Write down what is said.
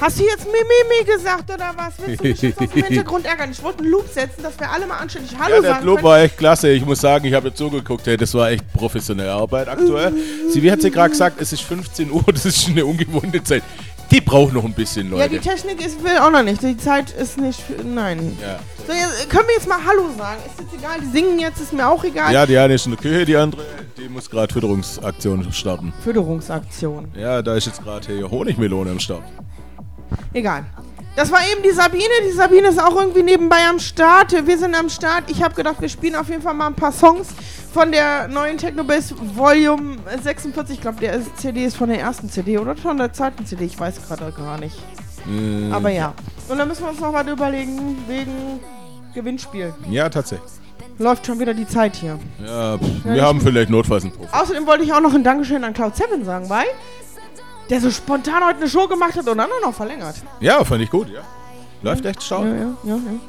Hast du jetzt Mimimi gesagt oder was? Willst du mich jetzt auf den Hintergrund ärgern? Ich wollte einen Loop setzen, dass wir alle mal anständig Hallo Der sagen Loop können. war echt klasse. Ich muss sagen, ich habe jetzt zugeguckt. Hey, das war echt professionelle Arbeit aktuell. Wie hat sie gerade gesagt, es ist 15 Uhr, das ist schon eine ungewohnte Zeit. Die braucht noch ein bisschen, Leute. Ja, die Technik will auch noch nicht. Die Zeit ist nicht. Nein. Ja. So, jetzt, können wir jetzt mal Hallo sagen? Ist jetzt egal, die singen jetzt, ist mir auch egal. Ja, die eine ist in der Küche, die andere, die muss gerade Fütterungsaktion starten. Fütterungsaktion. Ja, da ist jetzt gerade hier Honigmelone am Start. Egal. Das war eben die Sabine. Die Sabine ist auch irgendwie nebenbei am Start. Wir sind am Start. Ich habe gedacht, wir spielen auf jeden Fall mal ein paar Songs von der neuen Technobass Volume 46. Ich glaube, der CD ist von der ersten CD oder von der zweiten CD. Ich weiß gerade gar nicht. Aber ja. Und dann müssen wir uns noch was überlegen wegen Gewinnspiel. Ja, tatsächlich. Läuft schon wieder die Zeit hier. Ja, wir haben vielleicht notfalls einen Profi. Außerdem wollte ich auch noch ein Dankeschön an Cloud7 sagen, weil der so spontan heute eine Show gemacht hat und dann auch noch verlängert. Ja, fand ich gut, ja. Läuft echt stark. Ja.